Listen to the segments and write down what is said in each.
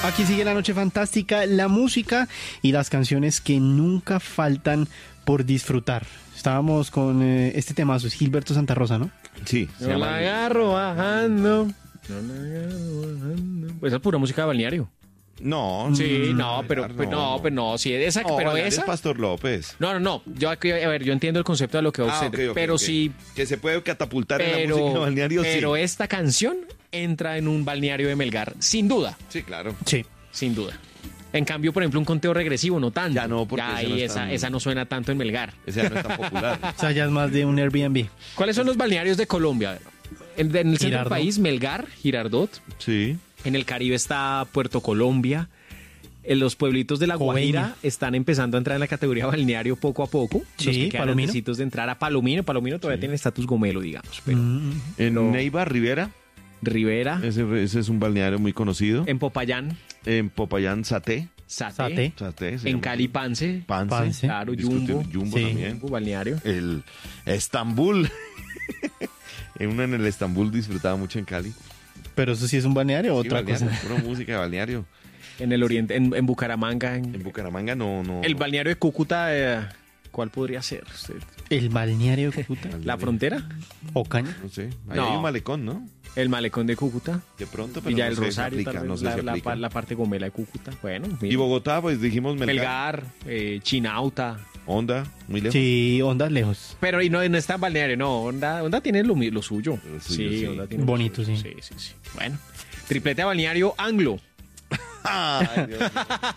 Aquí sigue la noche fantástica, la música y las canciones que nunca faltan por disfrutar. Estábamos con este temazo, es Gilberto Santa Rosa, ¿no? Sí. No la agarro bajando. No la agarro bajando. Pues esa es pura música de balneario. No. Sí, no, pero no, sí, esa, No, pero es esa. Pastor López. No. Yo entiendo el concepto de lo que va a usted, Ok, pero ok. sí. Que se puede catapultar en la música balneario, pero sí. esta canción entra en un balneario de Melgar, sin duda, Sí, claro. Sí. sin duda. En cambio, por ejemplo, un conteo regresivo no tanto. Ya no, porque ya ese no ahí es tan- esa no suena tanto en Melgar. Ese ya no es tan popular. O sea, ya es más de un Airbnb. ¿Cuáles son los balnearios de Colombia? A ver, en el centro del Girardot. país, Melgar, Girardot. Sí. En el Caribe está Puerto Colombia. En los pueblitos de La Guajira Coveñas. están empezando a entrar en la categoría balneario poco a poco. Sí, los que quedan Palomino. antecitos de entrar a Palomino. Palomino todavía tiene estatus gomelo, digamos. Pero En Neiva, Rivera. Rivera, Ese es un balneario muy conocido. en Popayán, En Popayán, Saté. Saté. Saté se En llama. Cali, Pance. Pance. Claro, Discute- Jumbo. Jumbo Sí. también. Jumbo, balneario. El Estambul. Uno en el Estambul disfrutaba mucho en Cali. Pero eso sí es un balneario o Sí, otra balneario, cosa. pura música de balneario. En el oriente, en Bucaramanga. En Bucaramanga no. El balneario de Cúcuta, ¿cuál podría ser? Usted? El balneario de Cúcuta. ¿La frontera? Ocaña. No sé. Ahí No. hay un malecón, ¿no? El malecón de Cúcuta. De pronto, pero Villa no del sé si Rosario, aplica, tal vez, no sé si la aplica. parte gomela de Cúcuta. Bueno, Y mira. Bogotá, pues dijimos Melgar. Melgar, Chinauta. Honda, muy lejos. Sí, ondas lejos. Pero y no es tan balneario, no. Honda tiene lo suyo. Lo suyo, sí. Honda tiene lo Bonito, suyo. sí. Sí. Bueno. Triplete a balneario Anglo. Ay, Dios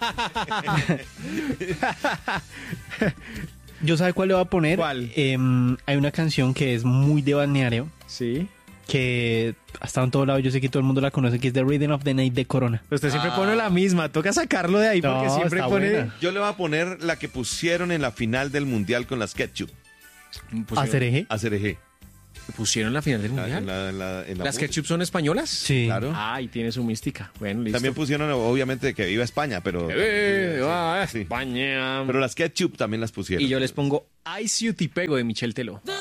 mío. ¿Yo sabe cuál le voy a poner? ¿Cuál? Hay una canción que es muy de balneario, Sí. que ha estado en todos lados, yo sé que todo el mundo la conoce, que es The Rhythm of the Night de Corona. Pero usted siempre pone la misma. Toca sacarlo de ahí porque No, siempre está pone. buena. Yo le voy a poner la que pusieron en la final del Mundial con las Ketchup. ¿Acereje? ACRG. Pusieron la final del En mundial. en la ¿Las música. ketchup son españolas? Sí. Claro. Ay, tiene su mística. Bueno, listo. También pusieron, obviamente, que viva España, pero... Va a Sí. España. Pero las Ketchup también las pusieron. Y yo les pongo Ay, si te pego de Michel Teló.